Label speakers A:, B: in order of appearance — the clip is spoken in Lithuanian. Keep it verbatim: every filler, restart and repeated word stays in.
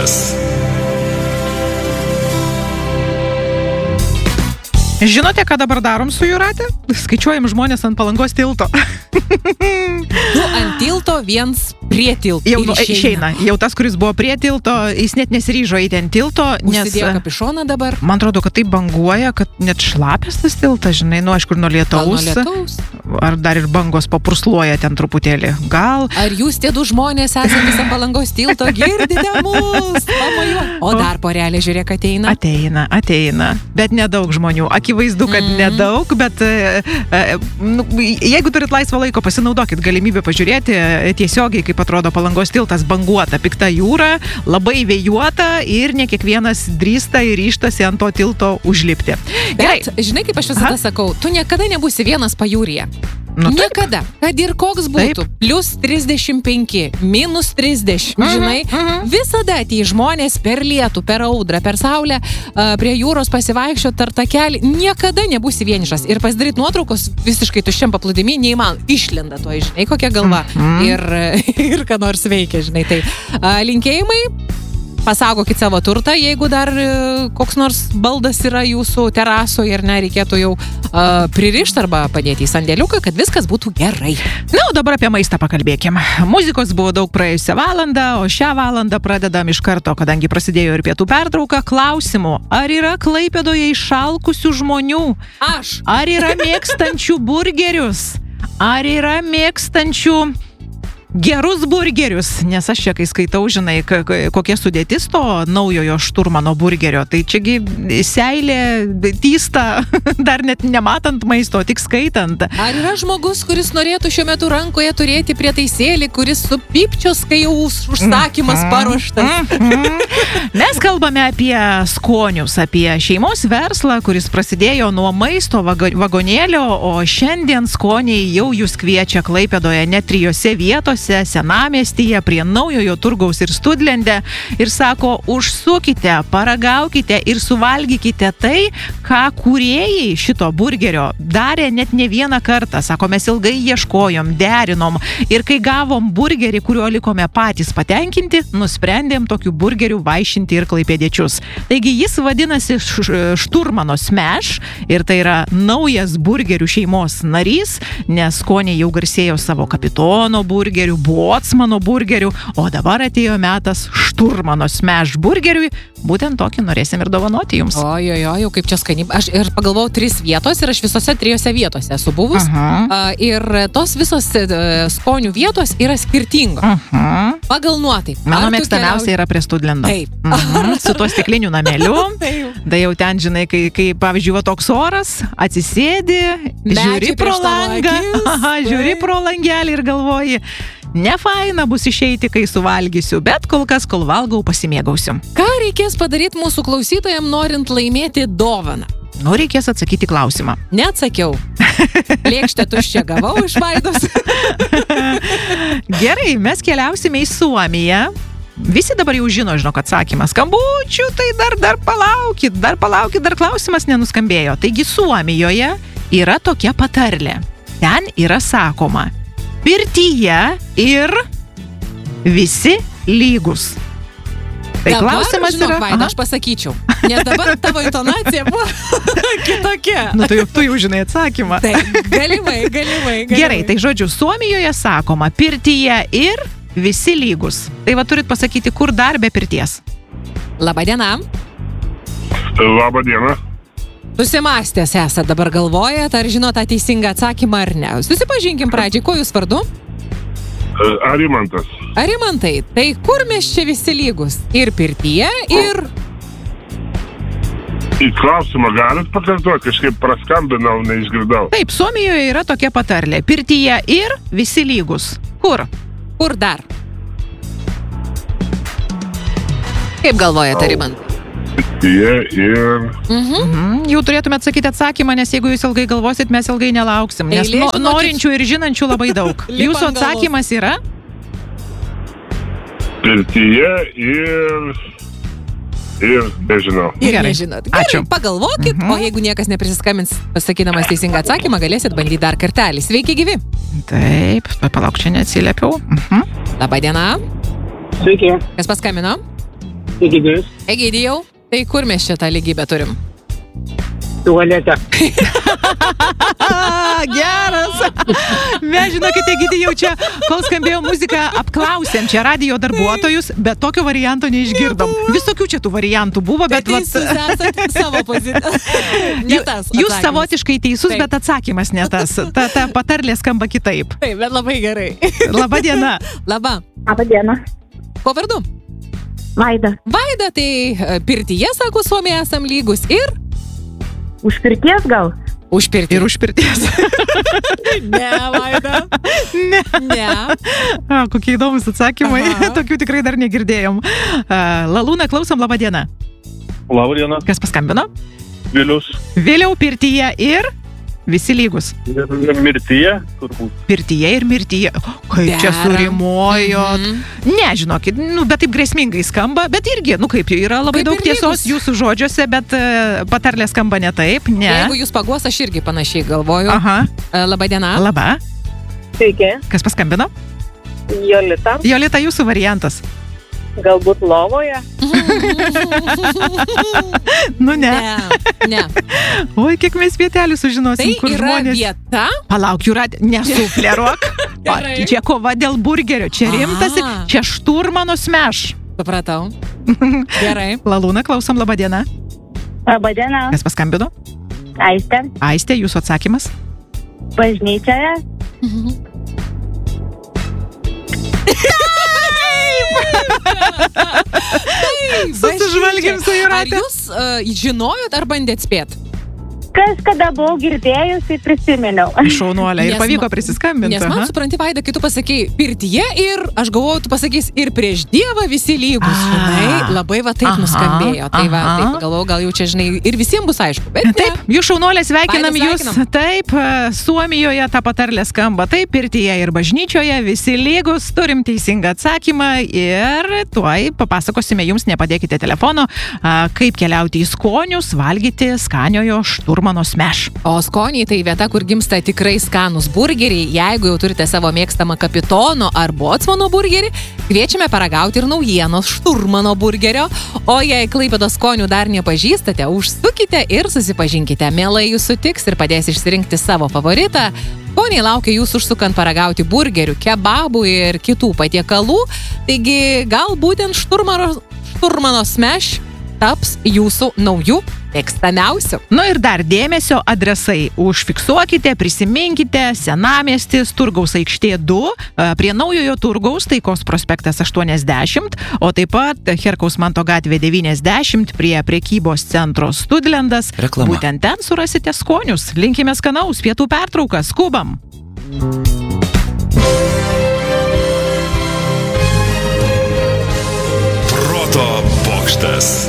A: metas.
B: Žinote, ką dabar darom su Jūrate? Skaičiuojam žmonės ant Palangos tilto.
C: Du ant tilto, viens prie tilto.
B: Jau nu, išeina. Jau tas, kuris buvo prie tilto, jis net nesiryžo eiti ant tilto, nes...
C: Užsidėjo kapišoną dabar.
B: Man atrodo, kad taip banguoja, kad net šlapės tas tiltas, žinai, nu, aišku, nuo lietaus.
C: Gal nuo lietaus.
B: Ar dar ir bangos papursluoja ten truputėlį. Gal...
C: Ar jūs tie du žmonės esantys ant Palangos tilto girdite mus? Pamoju. O dar porelė, žiūrėk, ateina.
B: Ateina, ateina. Bet nedaug žmonių. Akivaizdu, kad mm. nedaug, bet e, e, nu, jeigu turit laisvo laiko, pasinaudokit galimybę pažiūrėti tiesiogiai, kaip atrodo Palangos tiltas, banguota, pikta jūra, labai vėjuota ir ne kiekvienas drįsta ir ryžtasi ant to tilto užlipti.
C: Bet, Gerai. Žinai, kaip aš visada Aha. sakau, tu niekada nebūsi vienas pajūryje.
B: Nu,
C: niekada, kad ir koks būtų, taip. Plius trisdešimt penki, minus trisdešimt, uh-huh, žinai, uh-huh. visada tie žmonės per lietų, per audrą, per saulę, prie jūros pasivaikščio tar takelį, niekada nebūsi vienišas. Ir pasidaryt nuotraukos visiškai tuščiam paplūdimy neįmanoma. Išlenda to, žinai, kokia galva. Uh-huh. Ir, ir ką nors veikia, žinai. Tai linkėjimai. Pasaugokit savo turtą, jeigu dar koks nors baldas yra jūsų terasoje ir nereikėtų jau uh, pririšti arba padėti į sandėliuką, kad viskas būtų gerai.
B: Na, o dabar apie maistą pakalbėkim. Muzikos buvo daug praėjusią valandą, o šią valandą pradedam iš karto, kadangi prasidėjo ir pietų pertrauka, klausimų. Ar yra Klaipėdoje išalkusių žmonių?
C: Aš.
B: Ar yra mėgstančių burgerius? Ar yra mėgstančių... gerus burgerius, nes aš čia kai skaitau, žinai, kokia sudėtis to naujojo šturmano burgerio, tai čiagi seilė tysta, dar net nematant maisto, tik skaitant.
C: Ar yra žmogus, kuris norėtų šiuo metu rankoje turėti prietaisėlį, kuris su pypčios, kai jau užsakymas paruoštas?
B: Mes kalbame apie skonius, apie šeimos verslą, kuris prasidėjo nuo maisto vagonėlio, o šiandien skoniai jau jūs kviečia Klaipėdoje net trijose vietose, Senamiestyje, prie naujojo turgaus ir Studlende ir sako, užsukite, paragaukite ir suvalgykite tai, ką kūrėjai šito burgerio darė net ne vieną kartą. Sako, mes ilgai ieškojom, derinom ir kai gavom burgerį, kuriuo likome patys patenkinti, nusprendėm tokių burgerių vaišinti ir klaipėdiečius. Taigi jis vadinasi Šturmano Smash ir tai yra naujas burgerių šeimos narys, nes skoniai jau garsėjo savo kapitono burgerių, Botsmano burgerių, o dabar atėjo metas Šturmano Smash burgeriui. Būtent tokį norėsim ir dovanoti jums.
C: Ojojo, kaip čia skaniai. Aš ir pagalvojau, tris vietos ir aš visose trijose vietose esu buvus. Uh, ir tos visos uh, skonių vietos yra skirtingos. Uh-huh. Pagal nuotaiką.
B: Mano mėgstamiausia keliauji... yra prie Studlendo.
C: Taip.
B: Uh-huh. Su tuo stikliniu nameliu. Da jau ten, žinai, kai, kai pavyzdžiui, va toks oras, atsisėdi, žiūri pro langą, aha, žiūri pro langelį ir galvoji, ne faina bus išeiti, kai suvalgysiu, bet kol kas, kol valgau, pasimėgausiu.
C: Ką reikės padaryti mūsų klausytojams, norint laimėti dovaną?
B: Nu, reikės atsakyti klausimą.
C: Neatsakiau. Lėkštę tuščią gavau iš Vaidos.
B: Gerai, mes keliausime į Suomiją. Visi dabar jau žino, žinok, atsakymą. Skambučių, tai dar, dar palaukit, dar palaukit, dar klausimas nenuskambėjo. Taigi Suomijoje yra tokia patarlė. Ten yra sakoma, pirtyje ir visi lygus. Tai
C: dabar,
B: klausimas
C: žinok,
B: yra...
C: Vaida, aš pasakyčiau, nes dabar tavo intonacija buvo kitokia.
B: Nu, tai tu jau žinai atsakymą.
C: Tai galimai, galimai, galimai.
B: Gerai, tai žodžiu, Suomijoje sakoma, pirtyje ir visi lygus. Tai va turit pasakyti, kur dar be pirties.
C: Labadiena.
D: Labadiena.
C: Susimastęs esat dabar galvojat, ar žinot tą teisingą atsakymą ar ne. Susipažinkim pradžiai, ko jūs vardu?
D: Arimantas.
C: Arimantai, tai kur mes čia visi lygus? Ir pirtyje, ir...
D: Į klausimą galit pakartoti, kažkaip praskambinau, neišgirdau.
B: Taip, Suomijoje yra tokia patarlė. Pirtyje ir visi lygus. Kur?
C: Kur dar? Kaip galvojate, Arimantai?
D: Pirtyje ir...
C: Mhm.
B: Mhm. Jau turėtume atsakyti atsakymą, nes jeigu jūs ilgai galvosit, mes ilgai nelauksim. Nes
C: Eilė,
B: no,
C: žinokit,
B: norinčių ir žinančių labai daug. Jūsų atsakymas yra?
D: Pirtyje ir... Ir nežinau.
C: Ir
B: Gerai.
C: nežinot. Gerai,
B: Ačiū.
C: Pagalvokit,
B: Mhm.
C: o jeigu niekas neprisiskambins pasakydamas teisingą atsakymą, galėsit bandyti dar kartelį. Sveiki, gyvi.
B: Taip, palauk, čia neatsiliepiau. Mhm.
C: Labadiena.
E: Sveiki.
C: Kas paskambino?
A: Egidijus.
C: Egidijau, tai kur mes čia tą lygybę turim?
A: Tualete.
B: Geras. Mes žinokite, Egidijau, čia, kol skambėjo muzika, apklausėm čia radijo darbuotojus, bet tokio varianto neišgirdom. Visokių čia tų variantų buvo, bet...
C: Bet teisus esate savo poziciją. Ne tas
B: Jūs
C: atsakymas.
B: savotiškai teisus,
C: Taip.
B: bet atsakymas ne tas. Ta, ta patarlė skamba kitaip.
C: Taip, bet labai gerai.
B: Labą dieną.
C: Labą.
E: Labą dieną.
C: Ko vardu?
E: Vaida.
C: Vaida, tai e, pirtyje, sako, Suomiai esam lygus ir
E: Už pirties gal?
C: už pirtį.
B: Ir už pirties.
C: Ne, Vaida.
B: Ne.
C: Ne.
B: A, kokie įdomus atsakymai.
C: Aha.
B: Tokių tikrai dar negirdėjom. A, Lalūna, klausom, labą dieną.
D: Labą dieną,
B: Kas paskambino?
D: Vilius.
B: Vėliau pirtyje ir visi lygus.
D: Ir mirtyje, turbūt.
B: Pirtyje ir mirtyje. Kaip čia
C: Dera.
B: surimojot.
C: Mhm.
B: Ne, žinokit, nu, bet taip grėsmingai skamba, bet irgi, nu kaip jau yra labai
C: Kaip
B: daug
C: ir
B: tiesos
C: lygus.
B: jūsų žodžiuose, bet e, patarlė skamba ne taip, ne.
C: Jeigu jūs paguos, aš irgi panašiai galvoju.
B: Aha,
C: E, Labą dieną.
B: laba.
E: Sveiki.
B: Kas paskambino?
E: Jolita.
B: Jolita, jūsų variantas.
E: Galbūt lovoje.
B: Nu ne.
C: Ne, ne.
B: Oi, kiek mes vietelių sužinosim,
C: Tai
B: kur
C: yra
B: žmonės.
C: vieta.
B: Palauk, jūra, nesufleruok. O,
C: Gerai.
B: čia kova dėl burgerio, čia rimtas,
C: Aha.
B: čia šturmano smeš.
C: Supratau. Gerai.
B: Lalūna, klausom, laba diena.
E: Labą dieną.
B: Kas paskambino?
E: Aistė.
B: Aistė, jūsų atsakymas?
E: Bažnyčioje.
B: Susižvalgėm su
C: Ar
B: Jūrate.
C: jūs uh, žinojot ar bandėt spėt?
E: Kas kada buvau girdėjus, tai prisiminiau.
B: Šaunuolė. Ir
C: Nes
B: pavyko
C: ma-
B: prisiskambinti.
C: Nes man,
B: aha.
C: supranti, Vaida, kai tu pasakei pirtyje ir aš galvoju, tu pasakys ir prieš Dievą visi lygus,
B: A.
C: žinai, labai va taip
B: Aha,
C: nuskambėjo. Tai va,
B: aha.
C: taip galvoju, gal jau čia, žinai, ir visiems bus aišku. Bet
B: Taip, jūs šaunuolė, sveikinam
C: Vaida,
B: jūs.
C: sveikinam.
B: Taip, e, Suomijoje ta patarlė skamba taip, pirtyje ir bažnyčioje visi lygus, turim teisingą atsakymą ir tuoj papasakosime jums, nepadėkite telefono, a, kaip keliauti į skonius, valgyti skaniojo šturmano smeš.
C: O skoniai tai vieta, kur gimsta tikrai skanus burgeriai. Jeigu jau turite savo mėgstamą kapitono ar bocmano burgerį, kviečiame paragauti ir naujienos šturmano burgerio. O jei Klaipėdos skonių dar nepažįstate, užsukite ir susipažinkite. Mielai jūs sutiks ir padės išsirinkti savo favoritą. Skoniai laukia jūsų užsukant paragauti burgerių, kebabų ir kitų patiekalų. Taigi gal būtent šturmano, šturmano smeš taps jūsų naujų mėgstamiausių.
B: Nu ir dar dėmesio adresai. Užfiksuokite, prisiminkite, Senamiestis, Turgaus aikštė du, e, prie naujojo Turgaus, Taikos prospektas aštuoniasdešimt, o taip pat Herkaus Manto gatvė devyniasdešimt prie prekybos centro Studlendas.
F: Reklama.
B: Būtent ten surasite skonius. Linkime skanaus, pietų pertrauką, skubam.
F: Proto bokštas.